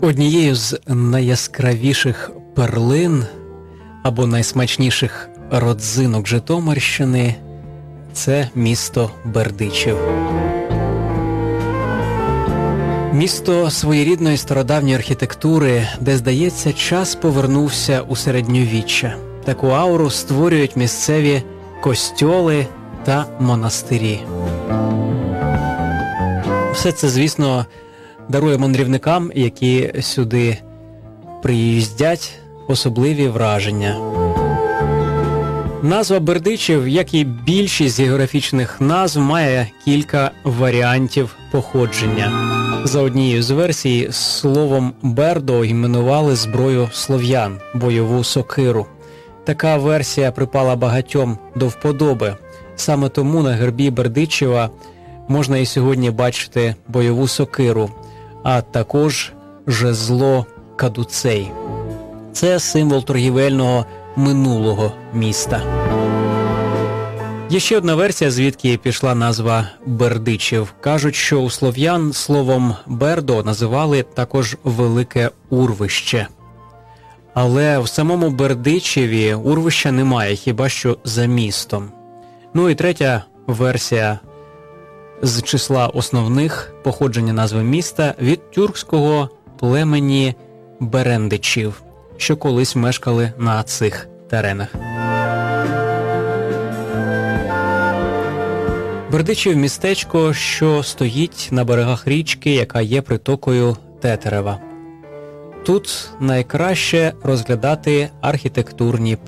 Однією з найяскравіших перлин або найсмачніших родзинок Житомирщини – це місто Бердичів. Місто своєрідної стародавньої архітектури, де, здається, час повернувся у середньовіччя. Таку ауру створюють місцеві костьоли та монастирі. Все це, звісно, дарує мандрівникам, які сюди приїздять, особливі враження. Назва Бердичів, як і більшість географічних назв, має кілька варіантів походження. За однією з версій, словом «бердо» іменували зброю слов'ян – бойову сокиру. Така версія припала багатьом до вподоби. Саме тому на гербі Бердичева можна і сьогодні бачити бойову сокиру, а також жезло кадуцей. Це символ торгівельного минулого міста. Є ще одна версія, звідки пішла назва Бердичів. Кажуть, що у слов'ян словом «бердо» називали також «велике урвище». Але в самому Бердичеві урвища немає, хіба що за містом. Ну і третя версія з числа основних походження назви міста від тюркського племені берендичів, що колись мешкали на цих теренах. Бердичів – містечко, що стоїть на берегах річки, яка є притокою Тетерева. Тут найкраще розглядати архітектурні